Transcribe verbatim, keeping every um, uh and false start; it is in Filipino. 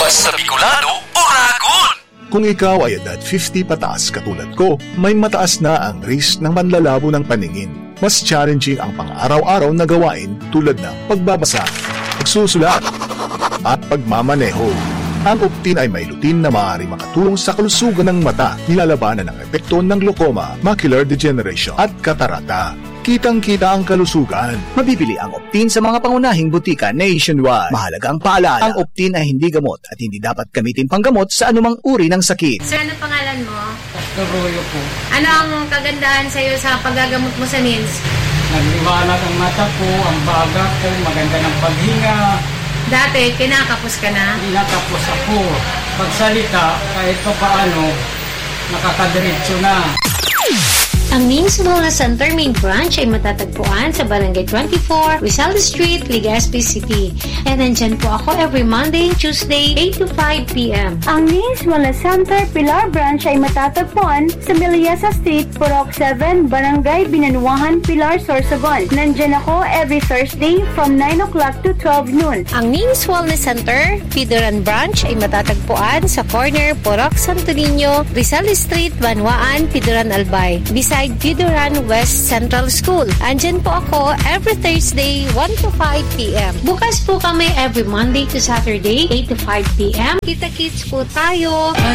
Basta Bicolano o Ragon! Kung ikaw ay edad fifty pataas katulad ko, may mataas na ang risk ng panlalabo ng paningin. Mas challenging ang pang-araw-araw na gawain tulad ng pagbabasa, pagsusulat, at pagmamaneho. Ang Optin ay may lutin na maaari makatulong sa kalusugan ng mata, nilalabanan ang epekto ng glaucoma, macular degeneration at katarata. Kitang-kita ang kalusugan. Mabibili ang Optin sa mga pangunahing butika nationwide. Mahalaga ang paalala, ang Optin ay hindi gamot at hindi dapat gamitin panggamot sa anumang uri ng sakit. Sir, ano pangalan mo? Pastor Royo po. Ano ang kagandahan sa'yo sa paggagamot mo sa N I L S? Nagliwanag ang mata ko, ang baga ko, maganda ng paghinga. Dati, kinakapos ka na? Inatapos ako. Pagsalita, kahit pa paano, nakakadiretso na. Ang N I M S Wellness Center Main Branch ay matatagpuan sa Barangay twenty-four, Rizal Street, Legazpi City. And nandyan po ako every Monday and Tuesday, eight to five p.m. Ang N I M S Wellness Center Pilar Branch ay matatagpuan sa Miliasa Street, Purok seven, Barangay Binanuahan, Pilar, Sorsogon. Nandyan ako every Thursday from nine o'clock to twelve noon. Ang N I M S Wellness Center Pidoran Branch ay matatagpuan sa corner Purok Santo Niño, Rizal Street, Banwaan, Pidoran Albay. Beside Pidoran West Central School. Andyan po ako every Thursday, one to five p.m. Bukas po kami every Monday to Saturday, eight to five p.m. Kita-kits po tayo.